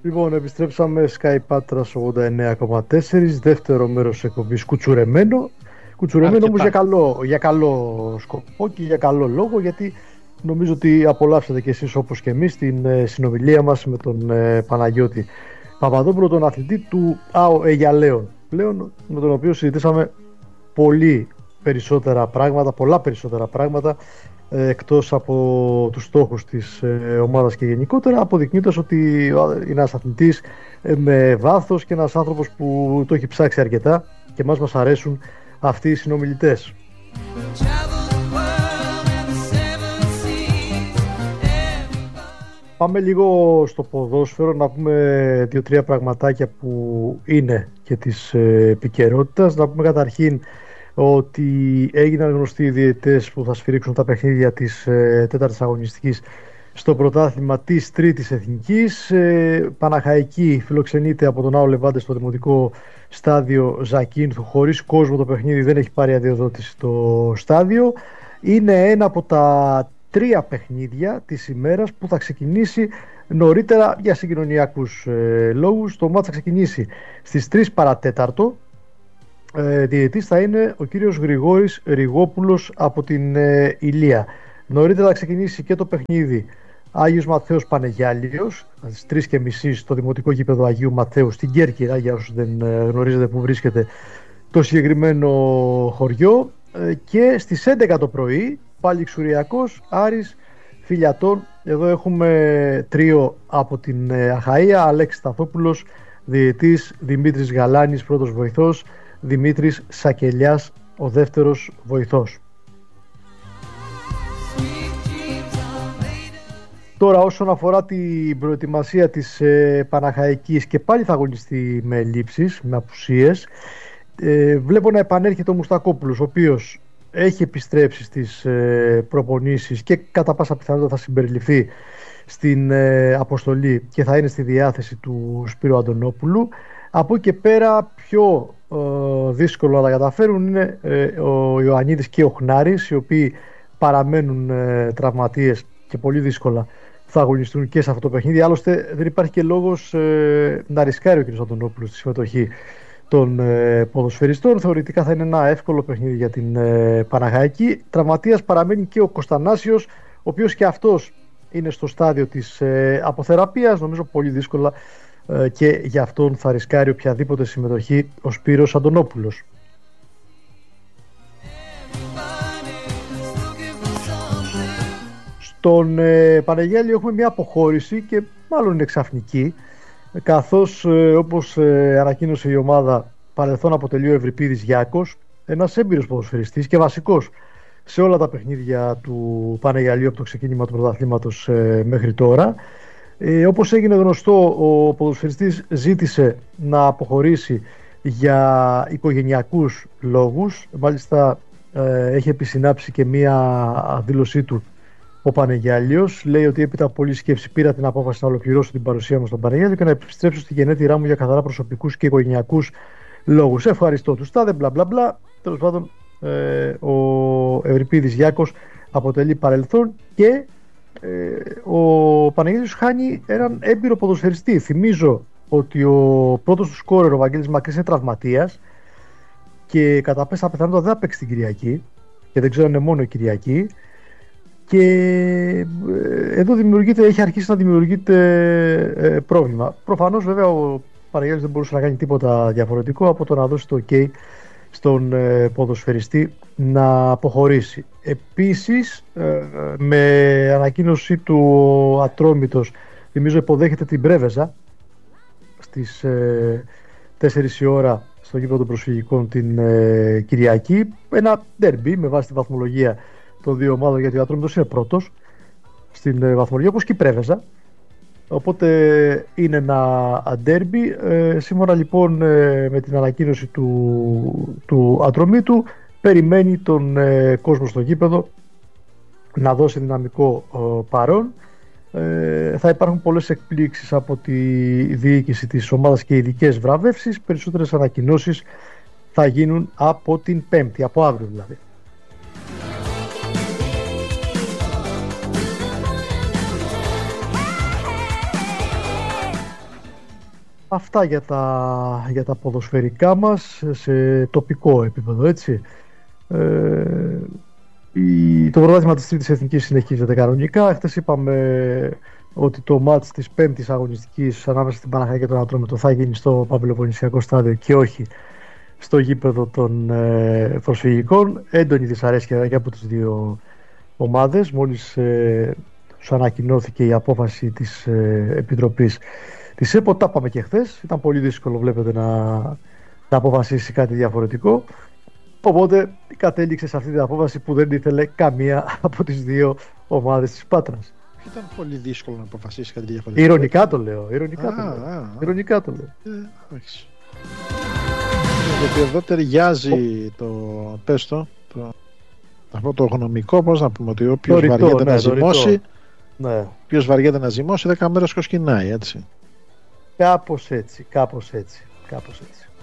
Λοιπόν, επιστρέψαμε Sky Patras 89,4, δεύτερο μέρος εκπομπής Κουτσουρεμένο. Κουτσουρεμένο όμως για καλό σκοπό και για καλό λόγο, γιατί νομίζω ότι απολαύσατε κι εσείς όπως και εμείς την συνομιλία μας με τον Παναγιώτη Παπαδόπουλο, τον αθλητή του ΑΟ Αιγιαλέων, πλέον, με τον οποίο συζητήσαμε πολλά περισσότερα πράγματα εκτός από τους στόχους της ομάδας και γενικότερα, αποδεικνύοντας ότι είναι ένας αθλητής με βάθος και ένας άνθρωπος που το έχει ψάξει αρκετά και μας αρέσουν αυτοί οι συνομιλητές. Πάμε λίγο στο ποδόσφαιρο να πούμε 2-3 πραγματάκια που είναι και της επικαιρότητας. Να πούμε καταρχήν ότι έγιναν γνωστοί οι διαιτητές που θα σφυρίξουν τα παιχνίδια της τέταρτης αγωνιστικής στο πρωτάθλημα της Τρίτης Εθνικής. Παναχαϊκή φιλοξενείται από τον ΑΟ Λεβάντε στο δημοτικό στάδιο Ζακίνθου. Χωρίς κόσμο το παιχνίδι, δεν έχει πάρει αδειοδότηση στο στάδιο. Είναι ένα από τα 3 παιχνίδια της ημέρας που θα ξεκινήσει νωρίτερα για συγκοινωνιακούς λόγους. Το μάτς θα ξεκινήσει στις 3 παρατέταρτο. Διαιτητής θα είναι ο κύριος Γρηγόρης Ριγόπουλος από την Ηλία. Νωρίτερα θα ξεκινήσει και το παιχνίδι Άγιος Ματθαίος Πανεγιάλιος στις 3:30 στο δημοτικό γήπεδο Αγίου Ματθαίου στην Κέρκυρα, για όσους δεν γνωρίζετε που βρίσκεται το συγκεκριμένο χωριό, και στις 11 το πρωί πάλι Ξουριακός Άρης Φιλιατών. Εδώ έχουμε τρίο από την Αχαΐα: Αλέξης Σταθόπουλος διαιτητής, Δημήτρης Γαλάνης πρώτος βοηθός, Δημήτρης Σακελιάς ο δεύτερος βοηθός. Τώρα, όσον αφορά την προετοιμασία της Παναχαϊκής, και πάλι θα αγωνιστεί με ελλείψεις, με απουσίες. Βλέπω να επανέρχεται ο Μουστακόπουλος, ο οποίος έχει επιστρέψει στις προπονήσεις και κατά πάσα πιθανότητα θα συμπεριληφθεί στην αποστολή και θα είναι στη διάθεση του Σπύρου Αντωνόπουλου. Από εκεί και πέρα πιο δύσκολο να τα καταφέρουν είναι ο Ιωαννίδης και ο Χνάρης, οι οποίοι παραμένουν τραυματίες και πολύ δύσκολα θα αγωνιστούν και σε αυτό το παιχνίδι. Άλλωστε δεν υπάρχει και λόγος να ρισκάρει ο κ. Αντωνόπουλος στη συμμετοχή των ποδοσφαιριστών. Θεωρητικά θα είναι ένα εύκολο παιχνίδι για την Παναχαϊκή. Τραυματίας παραμένει και ο Κωνστανάσιος, ο οποίος και αυτός είναι στο στάδιο της αποθεραπείας. Νομίζω πολύ δύσκολα και για αυτόν θα ρισκάρει οποιαδήποτε συμμετοχή ο Σπύρος Αντωνόπουλος. Στον Πανεγιάλη έχουμε μια αποχώρηση και μάλλον είναι ξαφνική, καθώς όπως ανακοίνωσε η ομάδα, παρελθόν αποτελεί ο Ευρυπίδης Γιάκος, ένας έμπειρος ποδοσφαιριστής και βασικός σε όλα τα παιχνίδια του Πανεγιαλίου από το ξεκίνημα του πρωταθλήματος μέχρι τώρα. Όπως έγινε γνωστό, ο ποδοσφαιριστής ζήτησε να αποχωρήσει για οικογενειακούς λόγους. Μάλιστα έχει επισυνάψει και μία δήλωσή του ο Πανεγιάλιος. Λέει ότι έπειτα από πολλή σκέψη πήρα την απόφαση να ολοκληρώσω την παρουσία μου στον Πανεγιάλιο και να επιστρέψω στη γενέτειρά μου για καθαρά προσωπικούς και οικογενειακούς λόγους. Ευχαριστώ τους τάδε μπλα μπλα μπλα. Τέλος πάντων, ο Ευρυπίδης Γιάκος αποτελεί παρελθόν και ο Παναγιώτης χάνει έναν έμπειρο ποδοσφαιριστή. Θυμίζω ότι ο πρώτος του σκόρερ, ο Βαγγέλης Μακρύς, είναι τραυματίας και κατά πάσα πιθανότητα δεν θα παίξει την Κυριακή, και δεν ξέρω αν είναι μόνο η Κυριακή, και εδώ έχει αρχίσει να δημιουργείται πρόβλημα. Προφανώς βέβαια ο Παναγιώτης δεν μπορούσε να κάνει τίποτα διαφορετικό από το να δώσει το OK στον ποδοσφαιριστή να αποχωρήσει. Επίσης, με ανακοίνωση του Ατρόμητος, θυμίζω υποδέχεται την Πρέβεζα στις 4 η ώρα στο γήπεδο των προσφυγικών την Κυριακή. Ένα ντέρμπι με βάση τη βαθμολογία των δύο ομάδων, γιατί ο Ατρόμητος είναι πρώτος στην βαθμολογία, όπως και η Πρέβεζα. Οπότε είναι ένα ντέρμπι. Σύμφωνα λοιπόν με την ανακοίνωση του Ατρομήτου, περιμένει τον κόσμο στο γήπεδο να δώσει δυναμικό παρόν. Θα υπάρχουν πολλές εκπλήξεις από τη διοίκηση της ομάδας και ειδικές βραβεύσεις. Περισσότερες ανακοινώσεις θα γίνουν από την Πέμπτη, από αύριο δηλαδή. Αυτά για τα ποδοσφαιρικά μας σε τοπικό επίπεδο, έτσι. Το πρωτάθλημα της Τρίτης Εθνικής συνεχίζεται κανονικά. Χθες είπαμε ότι το μάτς της πέμπτης αγωνιστικής ανάμεσα στην Παναχαϊκή και τον Ατρόμητο θα γίνει στο Παμπελοποννησιακό στάδιο και όχι στο γήπεδο των προσφυγικών. Έντονη δυσαρέσκεια και από τις δύο ομάδες. Μόλις τους ανακοινώθηκε η απόφαση της Επιτροπής της ΕΠΟ, τα είπαμε και χθες. Ήταν πολύ δύσκολο, βλέπετε, να αποφασίσει κάτι διαφορετικό. Οπότε κατέληξε σε αυτή την απόφαση που δεν ήθελε καμία από τις δύο ομάδες της Πάτρας. Ήταν πολύ δύσκολο να αποφασίσει κάτι διαφορετικό. Ηρωνικά το λέω. Ηρωνικά το λέω. Γιατί εδώ ταιριάζει αυτό το γνωμικό, πώς να πούμε, ότι όποιος βαριέται να ζυμώσει, όποιος βαριέται να ζυμώσει 10 μέρες κοσκινάει, έτσι. Κάπως έτσι.